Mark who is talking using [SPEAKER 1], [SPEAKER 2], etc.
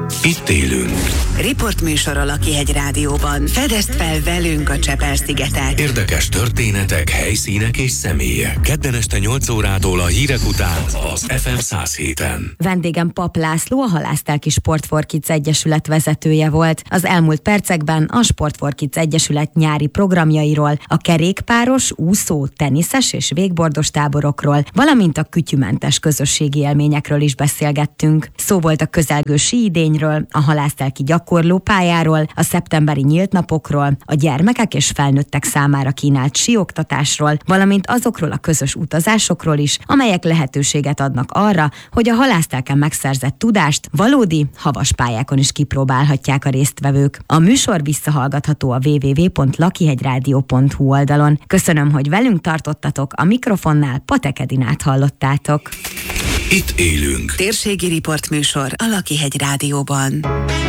[SPEAKER 1] Itt élünk.
[SPEAKER 2] Riportműsor a Lakihegy Rádióban. Fedezd fel velünk a Csepel-szigetet.
[SPEAKER 1] Érdekes történetek, helyszínek és személyek. Kedden este 8 órától a hírek után az FM 107-en.
[SPEAKER 3] Vendégem Papp László, a Halásztelki Sport for Kids Egyesület vezetője volt. Az elmúlt percekben a Sport for Kids Egyesület nyári programjairól, a kerékpáros, úszó, teniszes és végbordos táborokról, valamint a kütyümentes közösségi élményekről is beszélgettünk. Szó volt a közelgő síidényről, a halásztelki gyakorlópályáról, a szeptemberi nyílt napokról, a gyermekek és felnőttek számára kínált síoktatásról, valamint azokról a közös utazásokról is, amelyek lehetőséget adnak arra, hogy a halásztelken megszerzett tudást valódi havas pályákon is kipróbálhatják a résztvevők. A műsor visszahallgatható a www.lakihegyradio.hu oldalon. Köszönöm, hogy velünk tartottatok, a mikrofonnál Patek Edinát hallottátok.
[SPEAKER 1] Itt élünk.
[SPEAKER 2] Térségi riportműsor a Lakihegy Rádióban.